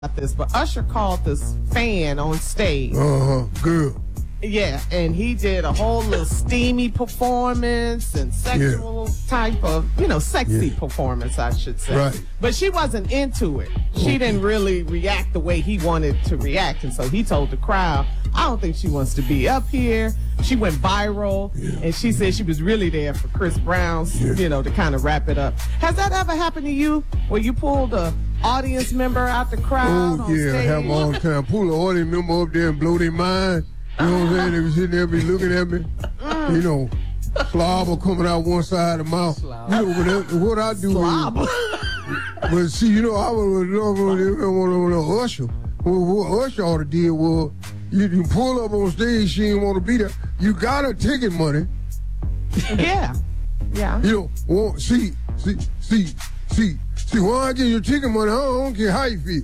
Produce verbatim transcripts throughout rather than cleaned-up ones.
about this, but Usher called this fan on stage. Uh-huh, girl. Yeah, and he did a whole little steamy performance and sexual yeah. type of, you know, sexy yeah. performance, I should say. Right. But she wasn't into it. She okay. didn't really react the way he wanted to react. And so he told the crowd, I don't think she wants to be up here. She went viral, yeah. and she said she was really there for Chris Brown's, yeah. you know, to kind of wrap it up. Has that ever happened to you, where you pulled a audience member out the crowd Oh, on yeah, stage? I have all the time. Pull an audience member up there and blow their mind. You know what I'm saying? They was sitting there be looking at me. Mm. You know, slobber coming out one side of the mouth. Slobber. You know, what, what I do Slobber. is, but see, you know, I was on Usher. What, what Usher ought to did was, you, you pull up on stage, she didn't want to be there. You got her ticket money. Yeah. Yeah. You know, well, see, see, see, see, see, when I get your ticket money, I don't care how you feel.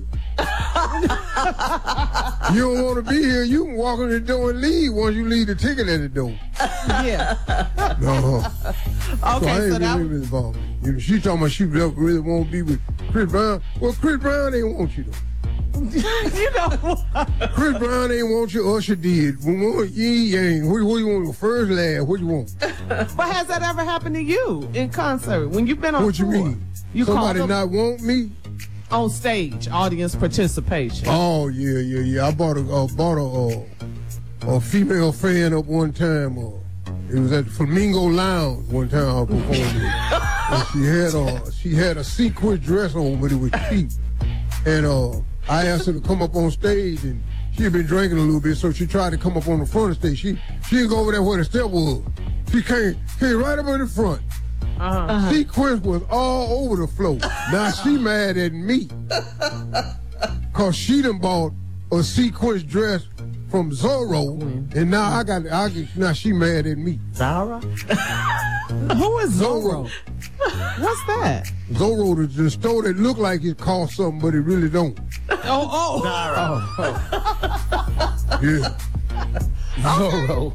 You don't want to be here, you can walk in the door and leave once you leave the ticket at the door. Yeah. No. Okay, so I ain't so that really, really involved. You know, she talking about she really want to be with Chris Brown. Well, Chris Brown ain't want you though. You know what? Chris Brown ain't want you, Usher did. Well, you ain't. What, what you want? First laugh, what you want? But has that ever happened to you in concert? When you've been on What tour, you mean? You Somebody called not want me? On stage, audience participation. Oh, yeah, yeah, yeah. I bought a, uh, bought a, uh, a female fan up one time. Uh, it was at the Flamingo Lounge one time I performed it. And she had a, she had a sequin dress on, but it was cheap. And uh, I asked her to come up on stage, and she had been drinking a little bit, so she tried to come up on the front of the stage. She she didn't go over there where the step was. She came, came right up in the front. Uh-huh. Uh-huh. Sequence was all over the floor. Now she mad at me. Cause she done bought a sequence dress from Zorro, mm-hmm. and now I got, I got, now she mad at me. Zara? Who is Zorro? What's that? Zorro is the store that look like it cost something, but it really don't. Oh, oh. Zara. Oh. Yeah. Zorro.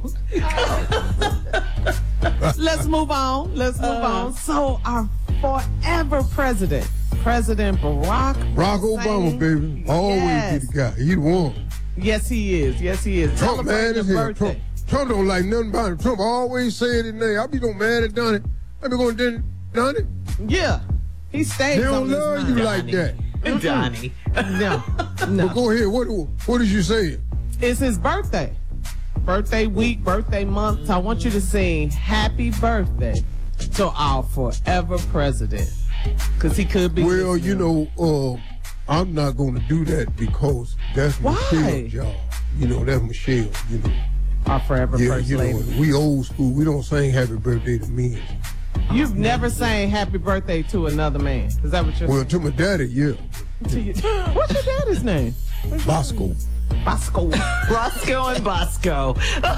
Let's move on. Let's move uh, on. So our forever president, President Barack Barack Obama, baby. Always yes. be the guy. He the one. Yes, he is. Yes, he is. Trump mad as hell. Trump, Trump don't like nothing about it. Trump always saying his name. I be going mad at Donnie. I be going to Donnie. Yeah. He stays They don't on love his you mind. like that. Mm-hmm. Donnie. No. No. Well, go ahead. What, what did you say? It's his birthday. Birthday week, birthday month. So I want you to sing happy birthday to our forever president. Because he could be. Well, you know, uh, I'm not going to do that because that's Why? Michelle's job. You know, that's Michelle, you know. Our forever yeah, first you know, lady. we old school. We don't sing happy birthday to men. You've never sang happy birthday to another man. Is that what you're Well, saying? to my daddy, yeah. To your, what's your daddy's name? Bosco. Bosco. Roscoe and Bosco.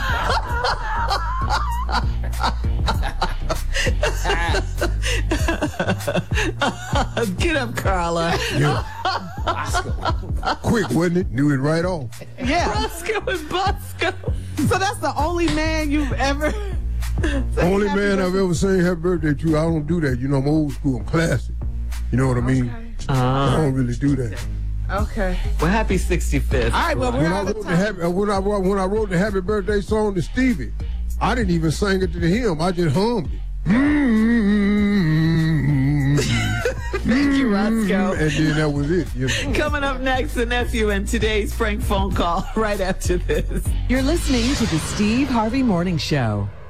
Get up, Carla. Yeah. Bosco. Quick, wasn't it? Knew it right off. Yeah. Roscoe and Bosco. So that's the only man you've ever... Only man I've ever sang happy birthday to. I don't do that. You know, I'm old school. I'm classic. You know what I mean? Okay. Uh, I don't really do that. Okay. Well, happy sixty-fifth. All right, well, we're When I, out of wrote the time. happy, when, I, when I wrote the happy birthday song to Stevie, I didn't even sing it to him. I just hummed it. Mm-hmm. Thank you, Roscoe. And then that was it. You know? Coming up next, the nephew and today's prank phone call right after this. You're listening to the Steve Harvey Morning Show.